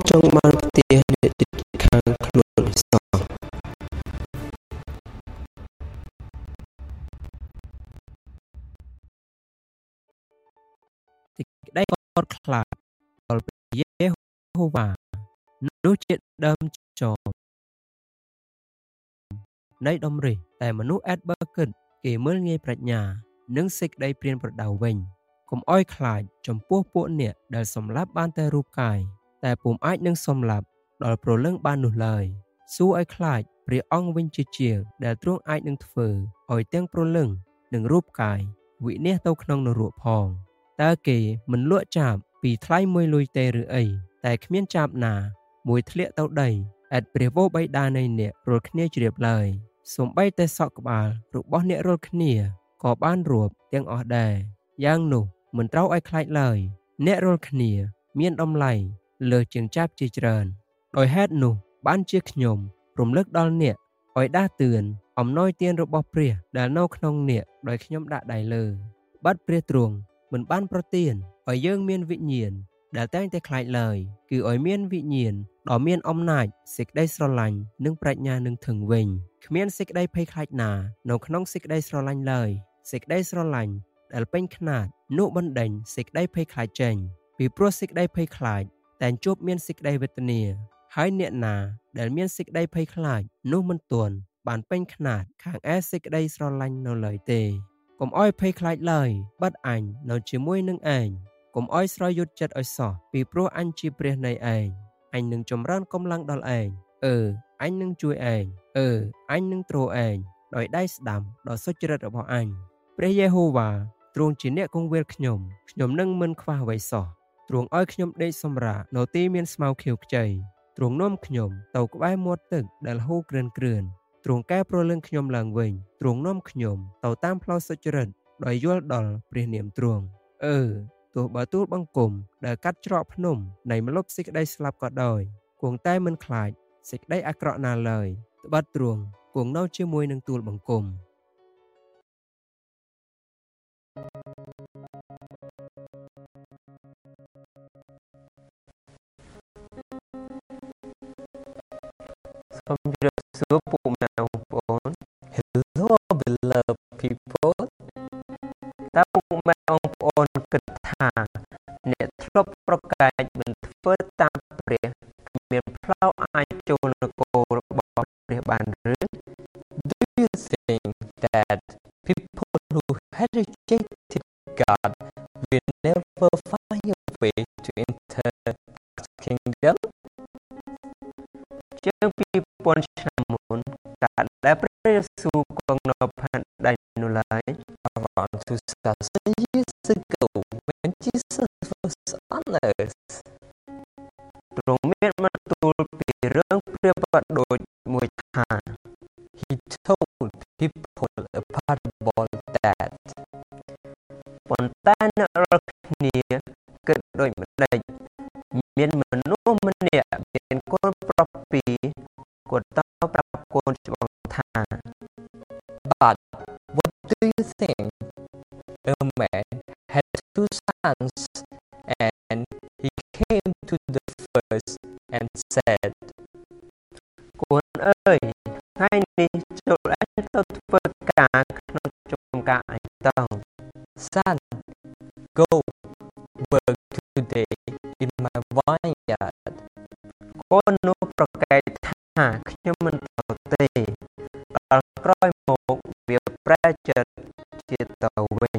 ចង់បានផ្ទះអ្នកជិតខាងខ្លួនសោះសេចក្តីកត់ខ្លាចដល់ព្រះយេហូវ៉ានោះជាដើមចមនៃដំរីតែមនុស្សអេដបឺគិតគេមើលងាយប្រាជ្ញានិងសេចក្តីព្រានប្រដៅវិញកុំអោយខ្លាចចំពោះពួកអ្នកដែលសម្លាប់បានតែរូបកាយតែពុំអាចនឹងសម្លាប់ដល់ព្រលឹងបាននោះឡើយសួរឲ្យខ្លាចព្រះអង្គវិញជាដែលទ្រង់អាចនឹងធ្វើឲ្យទាំងព្រលឹងនិងរូបកាយវិនាសទៅក្នុងនរកផងតើគេមិនលក់ចាបពីថ្លៃមួយលុយទេឬអីតែគ្មានចាបណាមួយធ្លាក់ទៅដីអែតព្រះវរបិតានៃអ្នករាល់គ្នាជ្រាបឡើយសូម្បីតែសក់ក្បាលរបស់អ្នករាល់គ្នាក៏បានរួបទាំងអស់ដែរយ៉ាងនោះមិនត្រូវឲ្យខ្លាចឡើយអ្នករាល់គ្នាមានតម្លៃលើសជាងចាបជាច្រើនដោយហេតុនោះបានជាខ្ញុំរំលឹកដល់អ្នកឲ្យដាស់តឿនអំណោយទានរបស់ព្រះដែលនៅក្នុងអ្នកដោយខ្ញុំដាក់ដៃលើបាត់ព្រះទ្រង់មិនបានប្រទានឲ្យយើងមានវិញ្ញាណដែលតែងតែខ្លាចឡើយគឺឲ្យមានវិញ្ញាណដ៏មានអំណាចសេចក្តីស្រឡាញ់និងប្រាជ្ញានឹងធឹងវិញគ្មានសេចក្តីភ័យខ្លាចណានៅក្នុងសេចក្តីស្រឡាញ់ឡើយសេចក្តីស្រឡាញ់ដែលពេញខ្នាតនោះបណ្ដេញសេចក្តីភ័យខ្លាចចេញពីព្រោះសេចក្តីភ័យខ្លាចតែងជួបមានសេចក្តីវេទនាហើយអ្នកណាដែលមានសេចក្តីភ័យខ្លាចនោះមិនទាន់បានពេញខ្នាតខាងឯសេចក្តីស្រឡាញ់នៅឡើយទេកុំអោយភ័យខ្លាចឡើយបាត់អញនៅជាមួយនឹងឯងកុំអោយស្រយុទ្ធចិត្តឲ្យសោះពីព្រោះអញជាព្រះនៃឯងអញនឹងចម្រើនកម្លាំងដល់ឯងអញនឹងជួយឯងអញនឹងទ្រឯងដោយដៃស្ដាំដ៏សុចរិតរបស់អញព្រះយេហូវ៉ាទ្រង់ជាអ្នកគង្វាលខ្ញុំនឹងមិនខ្វះអ្វីសោះទ្រង់ឲ្យខ្ញុំដេកសម្រាកនៅទីមានស្មៅខៀវខ្ចីទ្រង់នាំខ្ញុំទៅក្បែរមាត់ទឹកដែលហូរគ្រឿនទ្រង់កែប្រលឹងខ្ញុំឡើងវិញទ្រង់នាំខ្ញុំទៅតាមផ្លូវសុចរិតដោយយល់ដល់ព្រះនាមទ្រង់ទោះបើទូលបង្គំដែលកាត់ច្រកភ្នំនៃម្លប់សេចក្តីស្លាប់ក៏ដោយគង់តែមិនខ្លាចសេចក្តីអាក្រក់ណាឡើយត្បិតទ្រង់គង់នៅជាមួយនឹងទូលបង្គំសូមជម្រាបសួរពុកម៉ែបងប្អូន Hello beloved people តើពុកម៉ែបងប្អូនគិតថាអ្នកធ្លាប់ប្រកែកមិនធ្វើតាមព្រះគ្មានផ្លូវអាចចូលនគររបស់ព្រះបានឬ Do you think that people who had rejected God will never find a way to enter God's kingdom ជាង2000ឆ្នាំមុនកាលដែលព្រះយេស៊ូវគង់នៅផែនដីនោះឡើយ Around 2000 years ago when Jesus was on earth ទ្រង់មានបន្ទូលពីរឿងព្រះបាទដូចមួយថា He told people a parable that ប៉ុន្តែអ្នករាល់គ្នាគិតដូចម្ដេចមានមនុស្សម្នាក់មានកូនប្រុសពីរគាត់តប្រាប់កូនច្បងថា But what do you think? A man had two sons and he came to the first and said កូនអើយថ្ងៃនេះចូលអញទៅធ្វើការក្នុងចំការអញទៅ Son, go work today in my vineyard កូននោះប្រកែកថាខ្ញុំមិនទៅទេដល់ក្រោយមកវាប្រែចិត្តជាទៅវិញ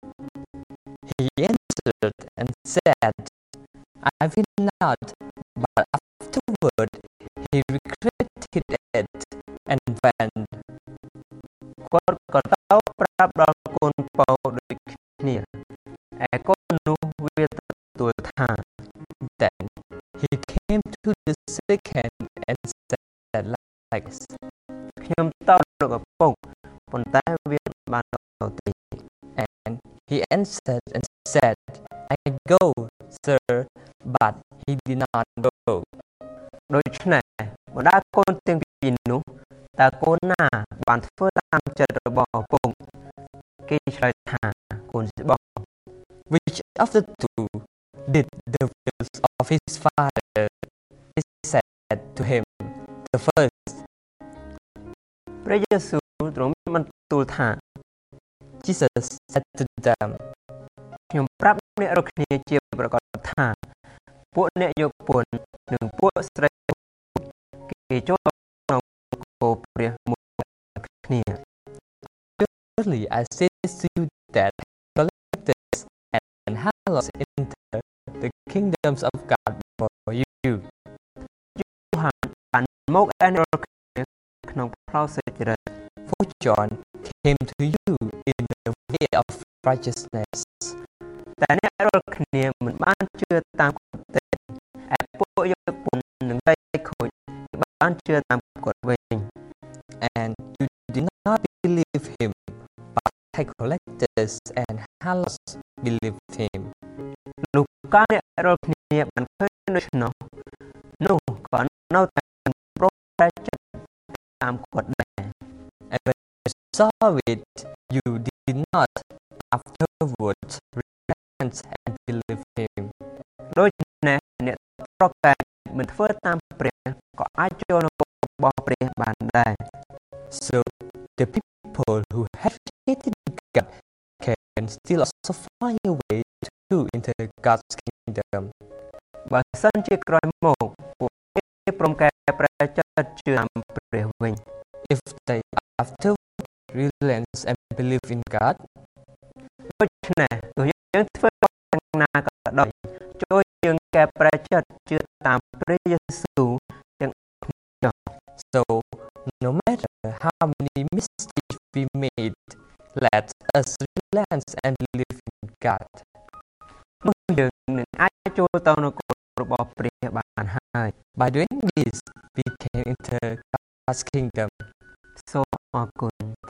He answered and said I will not but afterward he regretted it and went គាត់ក៏ទៅប្រាប់ដល់កូនពៅដូចគ្នាឯកូននោះវាទទួលថា Then he came to the second and said like ខ្ញុំទៅលោកឪពុកប៉ុន្តែវាបានទៅទេ And he answered and said I go sir but he did not go ដូច្នេះបណ្ដាកូនទាំងពីរនោះតើកូនណាបានធ្វើតាមចិត្តរបស់ឪពុកគេឆ្លើយថាកូនច្បង Which of the two did the wills of his father said to him, the first, ព្រះយេស៊ូវទ្រង់បានទូលថា Jesus said to them, ខ្ញុំប្រាប់អ្នករាល់គ្នាជាប្រកាសថាពួកអ្នកយកពន្ធនិងពួកស្រីគេចូលក្នុងគោព្រះមួយគ្នា Surely I say to you that collectors and harlots enter the kingdoms of God before you. យូហានបានមកឯអ្នករាល់គ្នាក្នុងផ្លូវសុចរិត For John came to you in the way of righteousness, តែអ្នករាល់គ្នាមិនបានជឿតាមគាត់ទេឯពួកយកពន្ធនិងត្រីខូចបានជឿតាមគាត់វិញ and you did not believe him, but tax collectors and harlots believed him. លុះកាលអ្នករាល់គ្នាបានឃើញដូច្នោះនោះក៏នៅតែប្រែចិត្តតាមគាត់ដែរ And when you saw it, you did not afterwards repent and believe him. ដូច្នេះអ្នកប្រកែកមិនធ្វើតាមព្រះក៏អាចចូលនៅរបស់ព្រះបានដែរ So the people who have hated God can still also find a way to enter God's kingdom. បើសិនជាក្រោយមកពួកគេព្រមកែប្រែចិត្តជឿតាមព្រះវិញ If they afterwards relent and believe in God, ដូច្នេះទោះយើងធ្វើយ៉ាងណាក៏ដោយចូលយើងកែប្រែចិត្តជឿតាមព្រះយេស៊ូវទាំងចុះ so no matter how many mistakes we made, let us relent and believe in God. នោះយើងនឹងអាចចូលទៅនៅគោលរបស់ព្រះបានហើយ By doing this, we can enter God's kingdom. សូមអរគុណ